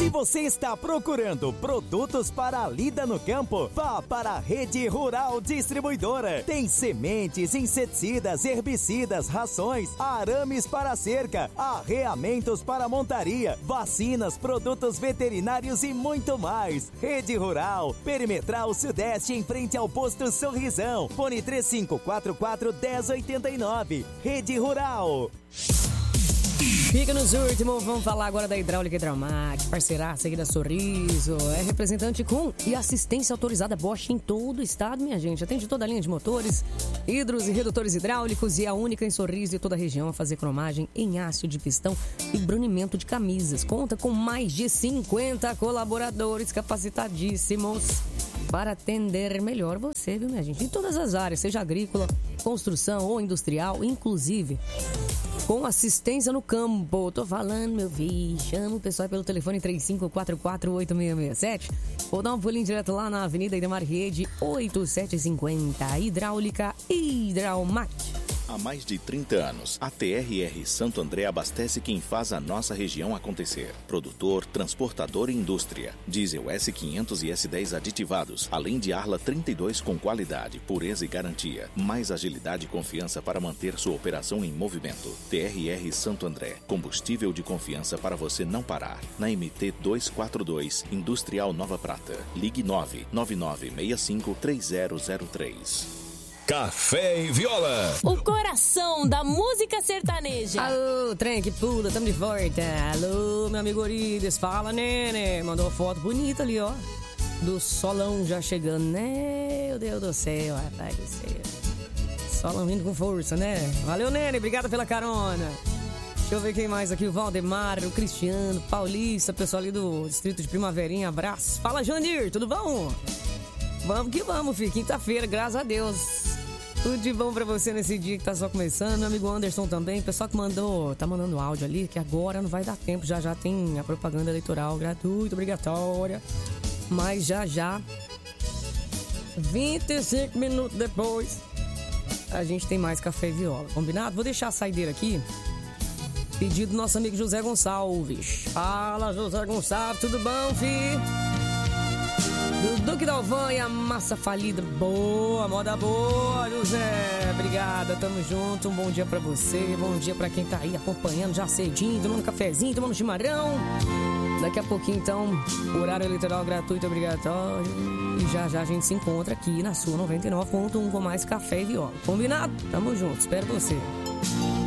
Se você está procurando produtos para a lida no campo, vá para a Rede Rural Distribuidora. Tem sementes, inseticidas, herbicidas, rações, arames para cerca, arreamentos para montaria, vacinas, produtos veterinários e muito mais. Rede Rural, Perimetral Sudeste, em frente ao posto Sorrisão. Fone 3544-1089. Rede Rural. Fica nos últimos, vamos falar agora da Hidráulica Hidraumac, parceiraça aqui da Sorriso, é representante com e assistência autorizada Bosch em todo o estado, minha gente. Atende toda a linha de motores, hidros e redutores hidráulicos e é a única em Sorriso e toda a região a fazer cromagem em aço de pistão e brunimento de camisas. Conta com mais de 50 colaboradores capacitadíssimos para atender melhor você, viu, minha gente? Em todas as áreas, seja agrícola, construção ou industrial, inclusive com assistência no campo. Tô falando, meu filho. Chama o pessoal pelo telefone 3544-8667 ou dá um pulinho direto lá na Avenida Idemar Rede 8750. Hidráulica Hidraumac. Há mais de 30 anos, a TRR Santo André abastece quem faz a nossa região acontecer. Produtor, transportador e indústria. Diesel S500 e S10 aditivados, além de Arla 32 com qualidade, pureza e garantia. Mais agilidade e confiança para manter sua operação em movimento. TRR Santo André, combustível de confiança para você não parar. Na MT 242, Industrial Nova Prata. Ligue 999653003. Café e Viola. O coração da música sertaneja. Alô, trem que pula, tamo de volta. Alô, meu amigo Orides, fala, Nene. Mandou uma foto bonita ali, ó, do solão já chegando, né? Meu Deus do céu, rapaz do céu. Solão vindo com força, né? Valeu, Nene, obrigado pela carona. Deixa eu ver quem mais aqui, o Valdemar, o Cristiano, Paulista, pessoal ali do distrito de Primaverinha, abraço. Fala, Jandir, tudo bom? Vamos que vamos, filho, quinta-feira, graças a Deus. Tudo de bom pra você nesse dia que tá só começando. Meu amigo Anderson também, pessoal que tá mandando áudio ali, que agora não vai dar tempo, já tem a propaganda eleitoral gratuita, obrigatória. Mas já, 25 minutos depois, a gente tem mais Café e Viola, combinado? Vou deixar a saideira aqui, pedido do nosso amigo José Gonçalves. Fala, José Gonçalves, tudo bom, filho? Do Duque Dalvan e a massa falida. Boa, moda boa, José. Obrigada, tamo junto. Um bom dia pra você. Bom dia pra quem tá aí acompanhando já cedinho, tomando cafezinho, tomando chimarrão. Daqui a pouquinho, então, horário eleitoral gratuito obrigatório. E já a gente se encontra aqui na sua 99.1 com mais Café e Viola. Combinado? Tamo junto, espero você.